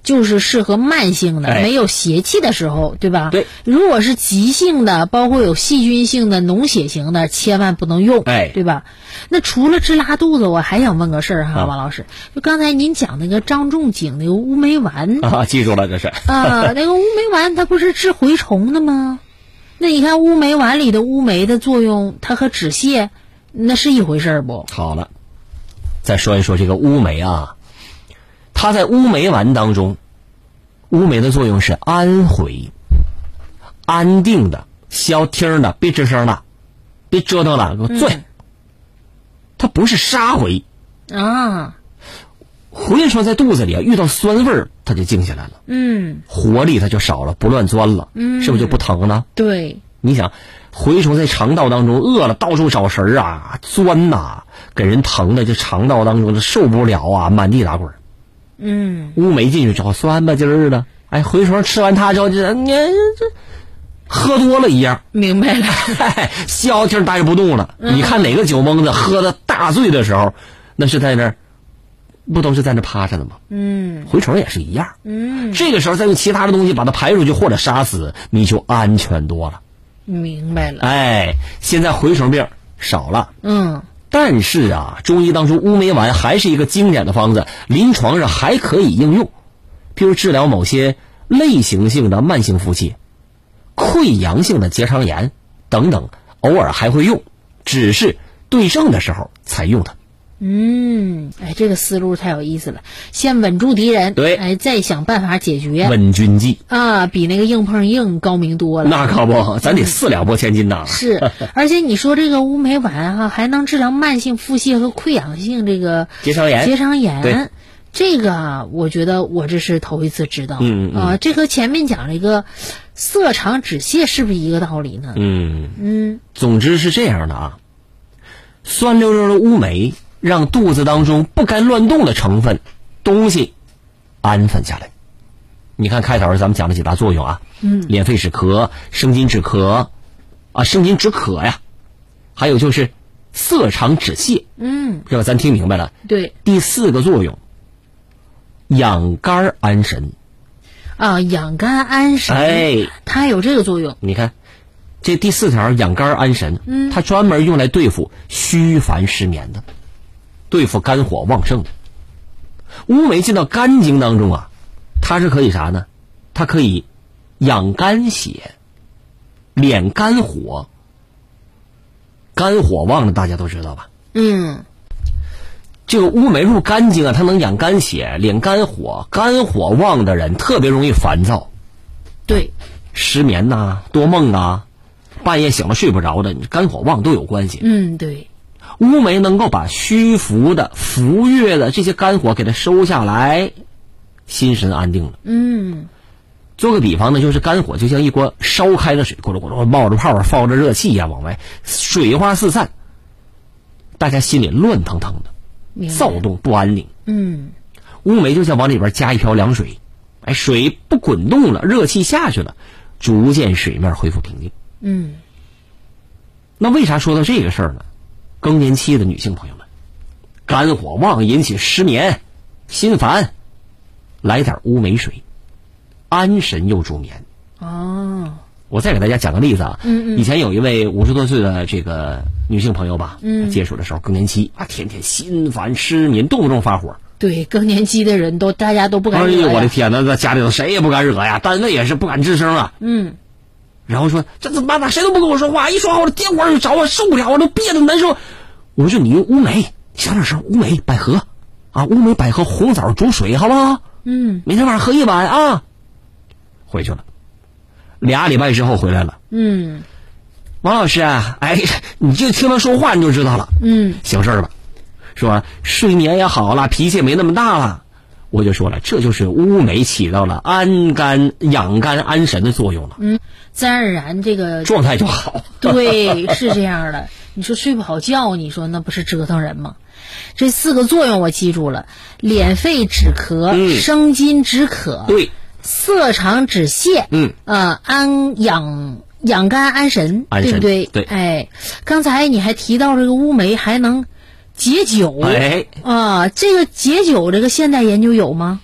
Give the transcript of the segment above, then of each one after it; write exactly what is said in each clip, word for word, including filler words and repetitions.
就是适合慢性的， 哎、 没有邪气的时候，对吧？ 对。 如果是急性的，包括有细菌性的、脓血型的，千万不能用， 哎， 对吧？那除了治拉肚子，我还想问个事儿哈，王老师，就刚才您讲那个张仲景那个乌梅丸啊，记住了这是啊，那个乌梅丸它不是治蛔虫的吗？那你看乌梅丸里的乌梅的作用，它和止泻那是一回事不？ 好了，再说一说这个乌梅啊，它在乌梅丸当中，乌梅的作用是安回、安定的、消停的，别吱声了，别折腾了，给我坐下。嗯、它不是杀回啊， 蛔虫在肚子里啊，遇到酸味儿，它就静下来了， 嗯， 活力它就少了，不乱钻了， 嗯， 是不是就不疼呢？ 对， 你想，蛔虫在肠道当中饿了，到处找食儿啊，钻呐、啊，给人疼的这肠道当中受不了啊，满地打滚。 嗯， 乌梅进去之后酸吧唧儿的，哎，蛔虫吃完它之后，这你这喝多了一样， 明白了， 哎，消停待不动了。嗯、你看哪个酒蒙子喝的大醉的时候，那是在那儿，不都是在那趴着的吗？ 嗯， 蛔虫也是一样。 嗯， 这个时候再用其他的东西把它排出去或者杀死，你就安全多了。 明白了。 哎，现在蛔虫病少了。 嗯。 但是啊，中医当中乌梅丸还是一个经典的方子，临床上还可以应用，譬如治疗某些类型性的慢性腹泻、溃疡性的结肠炎等等，偶尔还会用，只是对症的时候才用它。 嗯，哎，这个思路太有意思了，先稳住敌人， 对， 哎，再想办法解决。 稳军计啊，比那个硬碰硬高明多了。 那可不，咱得四两拨千斤呐。 是，而且你说这个乌梅丸哈、啊，还能治疗慢性腹泻和溃疡性这个结肠炎。 结肠炎， 对， 这个啊，我觉得我这是头一次知道。 嗯嗯啊，这和前面讲这个涩肠止泻是不是一个道理呢？ 嗯嗯， 总之是这样的啊，酸溜溜的乌梅让肚子当中不该乱动的成分东西安分下来。你看开头咱们讲了几大作用啊， 嗯， 敛肺止咳、生津止咳啊，生津止渴呀，还有就是涩肠止泻， 嗯， 是吧？咱听明白了。 对， 第四个作用，养肝安神。 啊，养肝安神， 哎， 它有这个作用。 你看，这第四条养肝安神， 嗯， 它专门用来对付虚烦失眠的，对付肝火旺盛的。乌梅进到肝经当中啊，它是可以啥呢？它可以养肝血、敛肝火。肝火旺的大家都知道吧？ 嗯， 这个乌梅入肝经啊，它能养肝血、敛肝火。肝火旺的人特别容易烦躁， 对， 失眠呐、啊、多梦啊，半夜醒了睡不着的，肝火旺都有关系。 嗯，对。 乌梅能够把虚浮的、浮越的这些肝火给它收下来，心神安定了。 嗯， 做个比方呢，就是肝火就像一锅烧开的水，咕噜咕噜冒着泡，放着热气呀、啊，往外水花四散，大家心里乱腾腾的，躁动不安宁。 嗯， 乌梅就像往里边加一瓢凉水，哎，水不滚动了，热气下去了，逐渐水面恢复平静。 嗯， 那为啥说到这个事儿呢？更年期的女性朋友们，肝火旺引起失眠、心烦，来点乌梅水，安神又助眠。 哦， 我再给大家讲个例子啊， 嗯嗯， 以前有一位五十多岁的这个女性朋友吧， 嗯， 接触的时候更年期啊，天天心烦失眠，动不动发火。 对，更年期的人都大家都不敢惹呀。 哎呦，我的天哪，在家里头谁也不敢惹呀，单位也是不敢吱声啊。 嗯。 然后说这怎么办呢？谁都不跟我说话，一说话我电话就着我，受不了，我都憋得难受。我说你用乌梅，小点声，乌梅、百合啊，乌梅、百合、红枣煮水，好不好？ 嗯， 每天晚上喝一碗啊。回去了，俩礼拜之后回来了。 嗯， 王老师啊，哎，你就听他说话你就知道了。 嗯， 醒事儿了，说睡眠也好了，脾气也没那么大了。我就说了，这就是乌梅起到了安肝、养肝、安神的作用了。 嗯，自然而然这个状态就好。 对，是这样的。你说睡不好觉，你说那不是折腾人吗？这四个作用我记住了：敛肺止咳、 嗯、 生津止渴， 对， 涩肠止泻， 嗯， 呃，安养养肝安神， 安神对不对？ 对。 哎，刚才你还提到这个乌梅还能解酒， 哎啊，这个解酒这个现代研究有吗？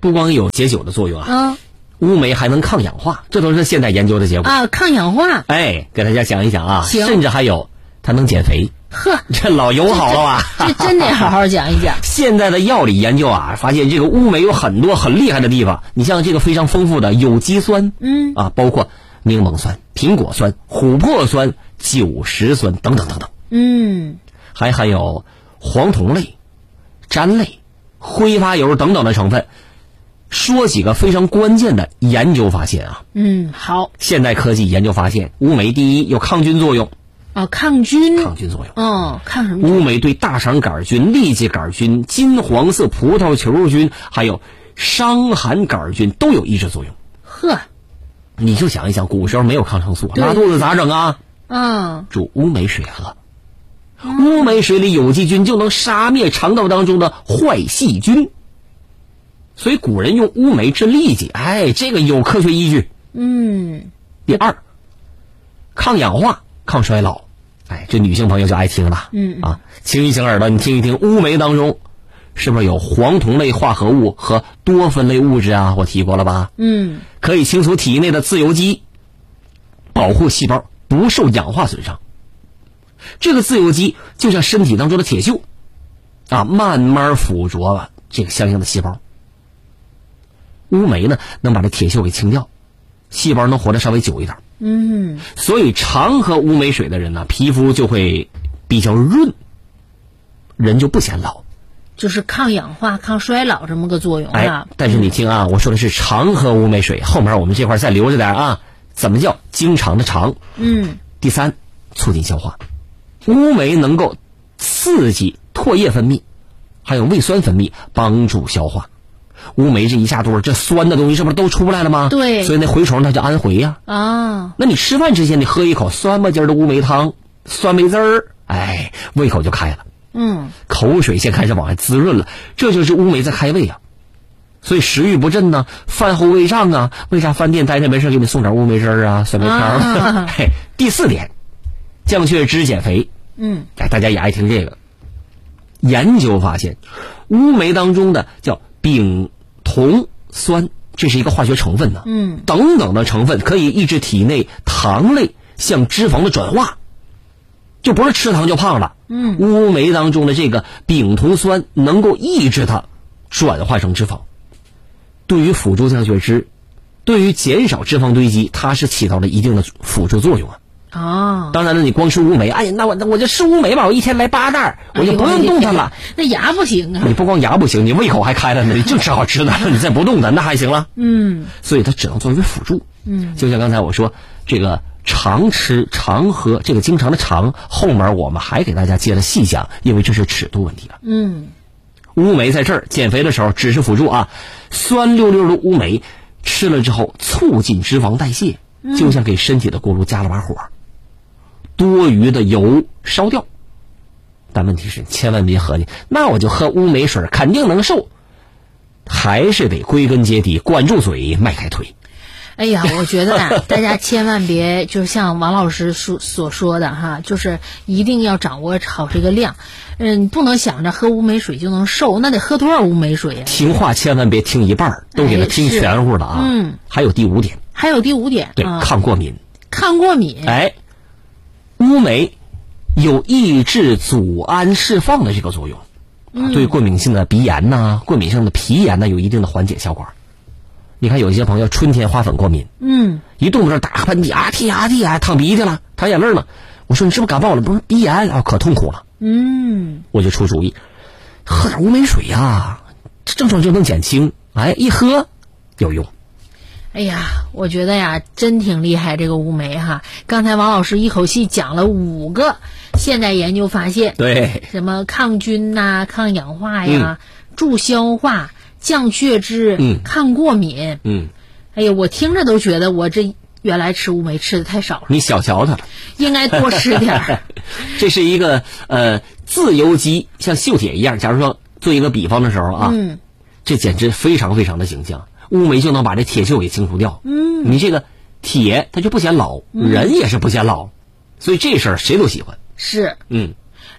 不光有解酒的作用啊， 啊乌梅还能抗氧化，这都是现代研究的结果啊，抗氧化。 哎，给大家讲一讲啊， 行甚至还有它能减肥。 呵， 这老友好了吧？ 这真得好好讲一讲。 现在的药理研究啊，发现这个乌梅有很多很厉害的地方。你像这个非常丰富的有机酸， 嗯啊，包括柠檬酸、苹果酸、琥珀酸、酒石酸等等等等， 嗯， 还含有黄酮类、苷类、挥发油等等的成分。说几个非常关键的研究发现啊， 嗯，好。 现代科技研究发现，乌梅第一有抗菌作用。 哦，抗菌。 抗菌作用。 哦，抗什么菌？ 乌梅对大肠杆菌、痢疾杆菌、金黄色葡萄球菌，还有伤寒杆菌都有抑制作用。 呵， 你就想一想，古时候没有抗生素， 对拉肚子咋整啊？ 嗯， 煮乌梅水喝，乌梅水里有机菌就能杀灭肠道当中的坏细菌。所以古人用乌梅治痢疾，哎，这个有科学依据。 嗯。 第二，抗氧化、抗衰老。哎，这女性朋友就爱听了。 嗯啊，清一清耳朵，你听一听，乌梅当中是不是有黄酮类化合物和多酚类物质啊？我提过了吧？ 嗯， 可以清除体内的自由基，保护细胞不受氧化损伤。这个自由基就像身体当中的铁锈啊，慢慢附着了这个相应的细胞。乌梅呢，能把这铁锈给清掉，细胞能活得稍微久一点。 嗯， 所以常喝乌梅水的人呢，皮肤就会比较润，人就不显老， 就是抗氧化、抗衰老这么个作用啊。 哎，但是你听啊，我说的是常喝乌梅水，后面我们这块再留着点啊。怎么叫经常的常？ 嗯， 第三，促进消化。乌梅能够刺激唾液分泌，还有胃酸分泌，帮助消化。乌梅这一下肚，这酸的东西是不是都出来了吗？ 对， 所以那蛔虫它就安回呀。 啊， 那你吃饭之前你喝一口酸吧唧儿的乌梅汤，酸梅汁儿，哎，胃口就开了。 嗯， 口水先开始往外滋润了，这就是乌梅在开胃啊。所以食欲不振呢，饭后胃胀啊，为啥饭店待着没事给你送点乌梅汁儿啊、酸梅汤？啊、嘿，第四点，降血脂减肥。 嗯， 哎，大家也爱听这个。研究发现，乌梅当中的叫丙酮酸，这是一个化学成分呢。 嗯， 等等的成分可以抑制体内糖类向脂肪的转化，就不是吃糖就胖了。 嗯， 乌梅当中的这个丙酮酸能够抑制它转化成脂肪，对于辅助降血脂，对于减少脂肪堆积，它是起到了一定的辅助作用啊。 哦， 当然了，你光吃乌梅，哎呀，那我那我就吃乌梅吧，我一天来八袋，我就不用动它了。 那牙不行啊！ 你不光牙不行，你胃口还开了呢，你净吃好吃的，你再不动它，那还行了。 嗯， 所以它只能作为辅助。 嗯， 就像刚才我说，这个常吃常喝，这个经常的常，后面我们还给大家接着细讲，因为这是尺度问题了。 嗯， 乌梅在这儿减肥的时候只是辅助啊，酸溜溜的乌梅吃了之后促进脂肪代谢，就像给身体的锅炉加了把火。多余的油烧掉，但问题是千万别合计，那我就喝乌梅水肯定能瘦，还是得归根结底管住嘴，迈开腿。 哎呀，我觉得啊，大家千万别就是像王老师所所说的哈，就是一定要掌握好这个量，嗯，不能想着喝乌梅水就能瘦，那得喝多少乌梅水呀？ 听话千万别听一半，都给他听全乎了啊！ 嗯， 还有第五点， 还有第五点， 对， 啊、 抗过敏。 抗过敏， 哎。乌梅有抑制组胺释放的这个作用， 嗯、 对过敏性的鼻炎呐、啊、过敏性的皮炎呢有一定的缓解效果。你看有一些朋友春天花粉过敏， 嗯， 一动不动打个喷嚏啊嚏啊嚏啊，淌鼻涕了，淌眼泪了。我说你是不是感冒了？不是鼻炎啊，可痛苦了。 嗯， 我就出主意，喝点乌梅水呀、啊，症状就能减轻。哎，一喝有用。 哎呀，我觉得呀，真挺厉害这个乌梅哈。刚才王老师一口气讲了五个现代研究发现， 对， 什么抗菌呐、抗氧化呀、嗯、助消化、降血脂、 嗯、 抗过敏。 嗯， 哎呀，我听着都觉得我这原来吃乌梅吃的太少了。 你小瞧它， 应该多吃点儿。 这是一个呃自由基，像锈铁一样。假如说做一个比方的时候啊， 嗯， 这简直非常非常的形象。乌梅就能把这铁锈给清除掉。 嗯， 你这个铁它就不显老， 嗯、 人也是不显老，所以这事儿谁都喜欢。 是， 嗯，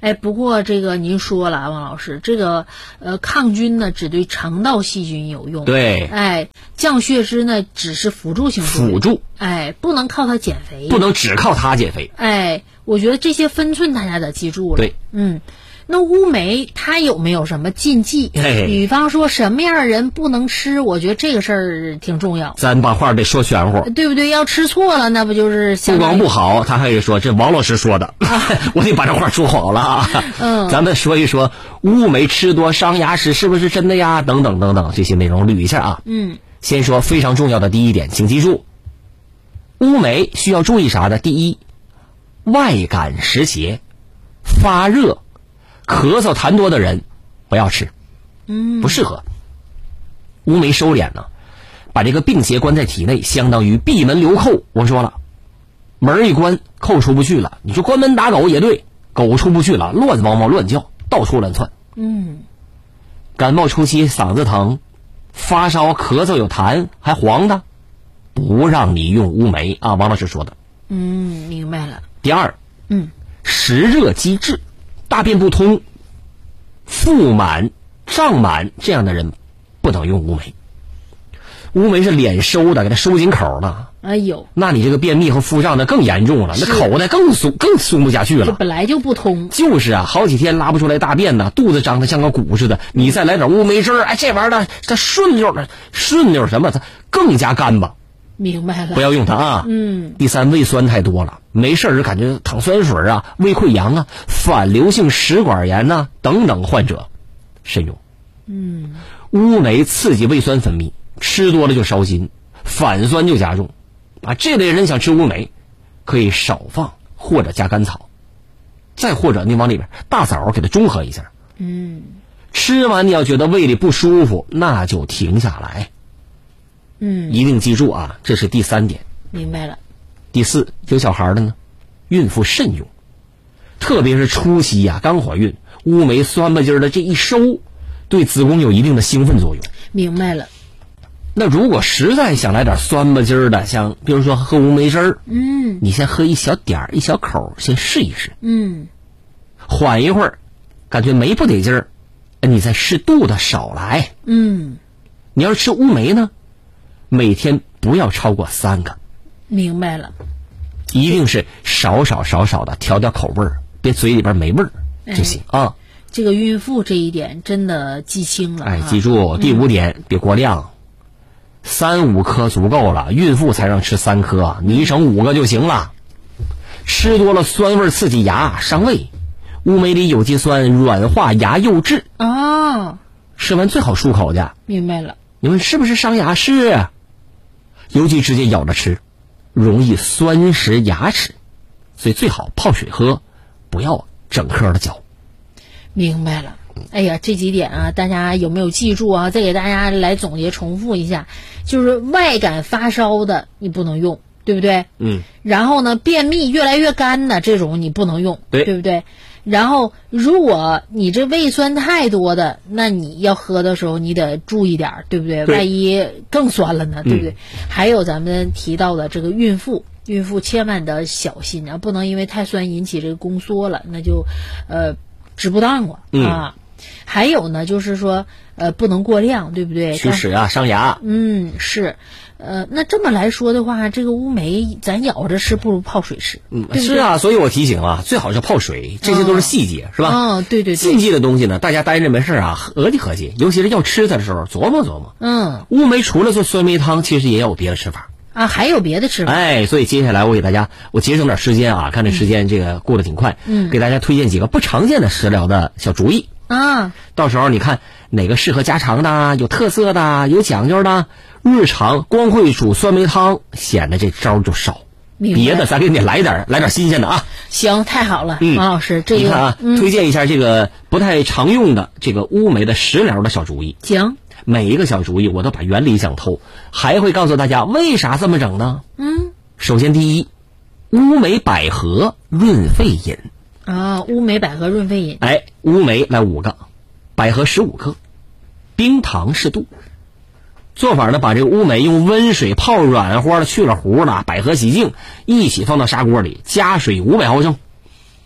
哎，不过这个您说了啊，王老师，这个呃抗菌呢只对肠道细菌有用， 对， 哎，降血脂呢只是辅助性作用， 辅助， 哎，不能靠它减肥， 不能只靠它减肥。 哎，我觉得这些分寸大家得记住了。 对， 嗯。那乌梅它有没有什么禁忌？ 哎， 比方说什么样的人不能吃？我觉得这个事儿挺重要。 咱把话得说全乎， 对不对？要吃错了，那不就是不光不好，他还得说这王老师说的，啊、我得把这话说好了啊。 嗯， 咱们说一说乌梅吃多伤牙齿是不是真的呀？等等等等，这些内容捋一下啊。 嗯， 先说非常重要的第一点，请记住，乌梅需要注意啥的？第一，外感湿邪、发热。咳嗽痰多的人不要吃， 嗯， 不适合。乌梅收敛呢，把这个病邪关在体内，相当于闭门留寇。我说了，门一关，寇出不去了。你说关门打狗也对，狗出不去了，乱汪汪乱叫，到处乱窜。 嗯， 感冒初期嗓子疼、发烧、咳嗽有痰还黄的，不让你用乌梅啊。王老师说的。 嗯，明白了。 第二， 嗯， 实热积滞。大便不通、腹满、胀满这样的人不能用乌梅。乌梅是脸收的，给它收紧口了。 哎呦， 那你这个便秘和腹胀的更严重了，那口袋更松，更松不下去了。 这本来就不通。 就是啊，好几天拉不出来大便呢，肚子张得像个鼓似的。你再来点乌梅汁儿，哎，这玩意儿呢，它顺溜的，顺溜什么？它更加干巴。 明白了， 不要用它啊。 嗯。 第三，胃酸太多了，没事就感觉淌酸水啊，胃溃疡啊，反流性食管炎呐、啊、等等患者慎用。 嗯。 乌梅刺激胃酸分泌，吃多了就烧心，反酸就加重啊。这类人想吃乌梅，可以少放或者加甘草，再或者你往里边大枣给它中和一下。 嗯。 吃完你要觉得胃里不舒服，那就停下来。 嗯， 一定记住啊，这是第三点。 明白了。 第四，有小孩的呢，孕妇慎用，特别是初期呀、啊，刚怀孕，乌梅酸巴劲儿的这一收，对子宫有一定的兴奋作用。 明白了。 那如果实在想来点酸巴劲儿的，像比如说喝乌梅汁儿， 嗯， 你先喝一小点儿，一小口，先试一试。 嗯， 缓一会儿，感觉没不得劲儿，你再适度的少来。 嗯， 你要是吃乌梅呢？每天不要超过三个。 明白了。 一定是少少少少的调调口味儿，别嘴里边没味儿就行、哎、啊。 这个孕妇这一点真的记清了。 哎，记住、嗯、第五点，别过量，三五颗足够了。孕妇才让吃三颗，你一整五个就行了。吃多了酸味刺激牙伤胃，乌梅里有机酸软化牙釉质哦， 吃完最好漱口去。 明白了。 你们是不是伤牙？是。尤其直接咬着吃，容易酸蚀牙齿，所以最好泡水喝，不要整颗的嚼。 明白了。哎呀，这几点啊，大家有没有记住啊？再给大家来总结重复一下，就是外感发烧的你不能用，对不对？ 嗯。 然后呢，便秘越来越干的这种你不能用， 对， 对不对？然后，如果你这胃酸太多的，那你要喝的时候你得注意点，对不对？ 对， 万一更酸了呢，对不对？ 嗯、 还有咱们提到的这个孕妇，孕妇千万得小心啊，不能因为太酸引起这个宫缩了，那就，呃，治不当了、 嗯、 啊。还有呢，就是说，呃，不能过量，对不对？ 龋齿啊，伤牙。 嗯，是。呃，那这么来说的话，这个乌梅咱咬着吃不如泡水吃。 嗯，是啊，所以我提醒啊，最好是泡水，这些都是细节， 哦、 是吧？ 哦，对对对。 禁忌的东西呢，大家待着没事啊，合计合计，尤其是要吃它的时候，琢磨琢磨。 嗯， 乌梅除了做酸梅汤，其实也有别的吃法啊，还有别的吃法。 哎，所以接下来我给大家，我节省点时间啊，看这时间这个过得挺快， 嗯， 给大家推荐几个不常见的食疗的小主意啊。到时候你看哪个适合家常的、有特色的、有讲究的。日常光会煮酸梅汤，显得这招就少。别的咱给你来点来点新鲜的啊！ 行，太好了， 嗯、 王老师，这个你看啊、嗯，推荐一下这个不太常用的这个乌梅的食疗的小主意。 行， 每一个小主意我都把原理讲透，还会告诉大家为啥这么整呢？ 嗯， 首先第一，乌梅百合润肺饮啊，乌梅百合润肺饮。 哎，乌梅来五个，百合十五克，冰糖适度。做法呢，把这个乌梅用温水泡软和了，去了核了，百合洗净，一起放到砂锅里，加水五百毫升，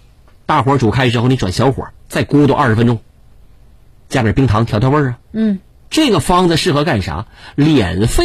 大火煮开之后，你转小火，再咕嘟二十分钟，加点冰糖调调味儿啊。 嗯， 这个方子适合干啥？脸肺